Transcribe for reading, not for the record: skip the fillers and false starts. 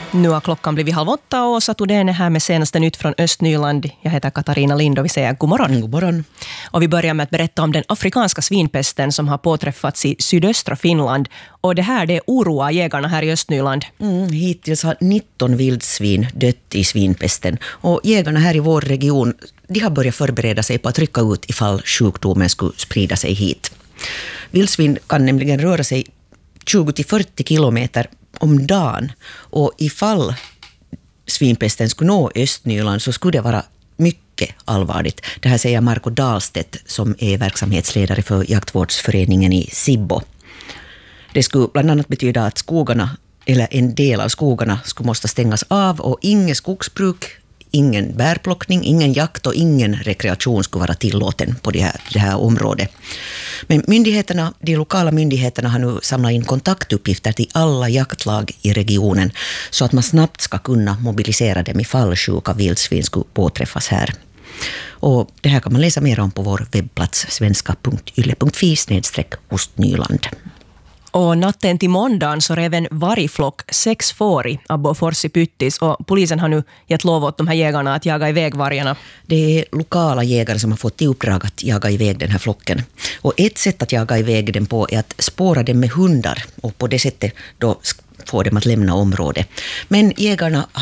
Nu har klockan blivit 7:30 och Åsa Thordén är här med senaste nytt från Östnyland. Jag heter Katarina Lind och vi säger god morgon. God morgon. Och vi börjar med att berätta om den afrikanska svinpesten som har påträffats i sydöstra Finland. Och det här det oroar jägarna här i Östnyland. Hittills har 19 vildsvin dött i svinpesten. Och jägarna här i vår region de har börjat förbereda sig på att rycka ut ifall sjukdomen skulle sprida sig hit. Vildsvin kan nämligen röra sig 20-40 kilometer om dagen. Och ifall svinpesten skulle nå Östnyland så skulle det vara mycket allvarligt. Det här säger Marco Dahlstedt som är verksamhetsledare för jaktvårdsföreningen i Sibbo. Det skulle bland annat betyda att skogarna, eller en del av skogarna, skulle måste stängas av och inget skogsbruk, ingen bärplockning, ingen jakt och ingen rekreation skulle vara tillåten på det här området. Men myndigheterna, de lokala myndigheterna har nu samlat in kontaktuppgifter till alla jaktlag i regionen så att man snabbt ska kunna mobilisera dem ifall sjuka vildsvin skulle påträffas här. Och det här kan man läsa mer om på vår webbplats svenska.yle.fi/Ostnyland. Och natten till måndagen så rev en vargflock 6 får i Abborrfors i Pyttis och polisen har nu gett lov åt de här jägarna att jaga iväg vargarna. Det är lokala jägare som har fått i uppdrag att jaga iväg den här flocken. Och ett sätt att jaga iväg den på är att spåra dem med hundar och på det sättet då får dem att lämna området. Men jägarna